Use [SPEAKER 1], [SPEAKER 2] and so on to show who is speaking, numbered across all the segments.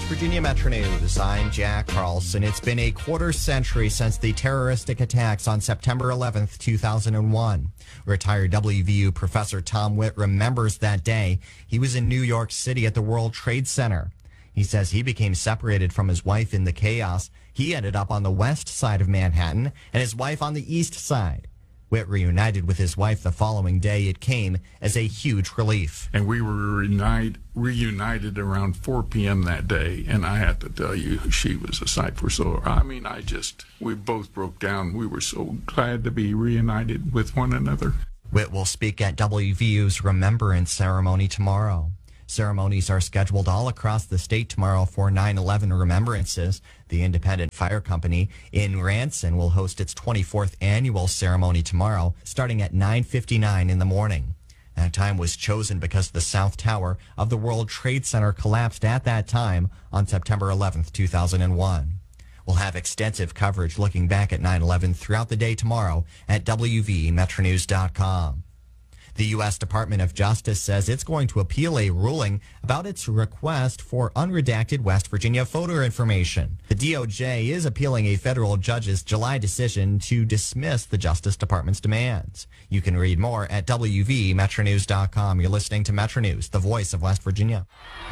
[SPEAKER 1] Virginia Metro News. I'm Jack Carlson. It's been a quarter century since the terroristic attacks on September 11th, 2001. Retired WVU professor Tom Witt remembers that day. He was in New York City at the World Trade Center. He says he became separated from his wife in the chaos. He ended up on the west side of Manhattan and his wife on the east side. Witt reunited with his wife the following day. It came as a huge relief.
[SPEAKER 2] And we were reunited around 4 p.m. that day, and I have to tell you, she was a sight for sore. We both broke down. We were so glad to be reunited with one another.
[SPEAKER 1] Witt will speak at WVU's Remembrance Ceremony tomorrow. Ceremonies are scheduled all across the state tomorrow for 9/11 remembrances. The Independent Fire Company in Ranson will host its 24th annual ceremony tomorrow, starting at 9:59 in the morning. That time was chosen because the South Tower of the World Trade Center collapsed at that time on September 11th, 2001. We'll have extensive coverage looking back at 9/11 throughout the day tomorrow at WVMetroNews.com. The U.S. Department of Justice says it's going to appeal a ruling about its request for unredacted West Virginia voter information. The DOJ is appealing a federal judge's July decision to dismiss the Justice Department's demands. You can read more at WVMetroNews.com. You're listening to Metro News, the voice of West Virginia.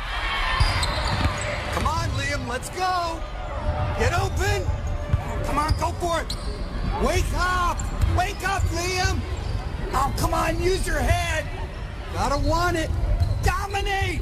[SPEAKER 3] Come on, Liam, let's go. Get open. Come on, go for it. Wake up, Liam. Oh, come on, use your head. Gotta want it. Dominate.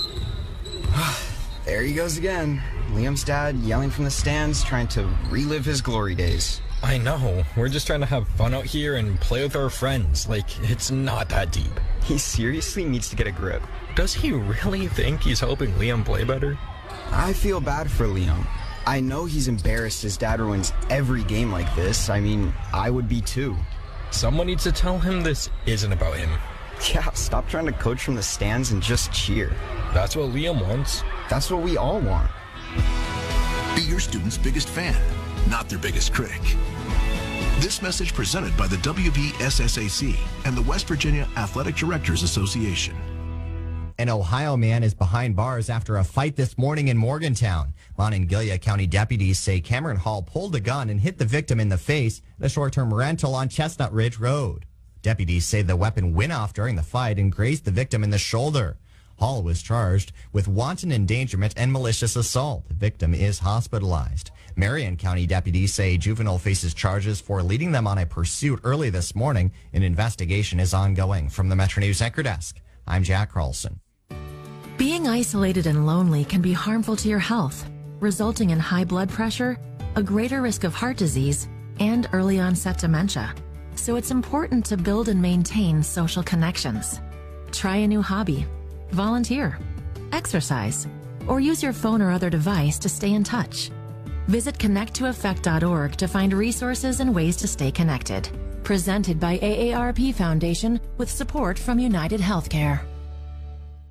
[SPEAKER 4] There he goes again. Liam's dad yelling from the stands, trying to relive his glory days.
[SPEAKER 5] I know. We're just trying to have fun out here and play with our friends. It's not that deep.
[SPEAKER 4] He seriously needs to get a grip.
[SPEAKER 5] Does he really think he's helping Liam play better?
[SPEAKER 4] I feel bad for Liam. I know he's embarrassed his dad ruins every game like this. I would be too.
[SPEAKER 5] Someone needs to tell him this isn't about him.
[SPEAKER 4] Yeah, stop trying to coach from the stands and just cheer.
[SPEAKER 5] That's what Liam wants.
[SPEAKER 4] That's what we all want.
[SPEAKER 6] Be your student's biggest fan, not their biggest critic. This message presented by the WVSSAC and the West Virginia Athletic Directors Association.
[SPEAKER 1] An Ohio man is behind bars after a fight this morning in Morgantown. Monongalia County deputies say Cameron Hall pulled a gun and hit the victim in the face at a short-term rental on Chestnut Ridge Road. Deputies say the weapon went off during the fight and grazed the victim in the shoulder. Hall was charged with wanton endangerment and malicious assault. The victim is hospitalized. Marion County deputies say juvenile faces charges for leading them on a pursuit early this morning. An investigation is ongoing. From the Metro News Anchor Desk, I'm Jack Carlson.
[SPEAKER 7] Being isolated and lonely can be harmful to your health, resulting in high blood pressure, a greater risk of heart disease, and early onset dementia. So it's important to build and maintain social connections. Try a new hobby, volunteer, exercise, or use your phone or other device to stay in touch. Visit connecttoeffect.org to find resources and ways to stay connected. Presented by AARP Foundation with support from United Healthcare.